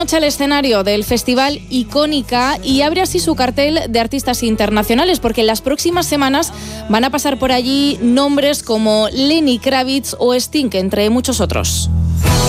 Al escenario del festival Icónica y abre así su cartel de artistas internacionales, porque en las próximas semanas van a pasar por allí nombres como Lenny Kravitz o Sting, entre muchos otros.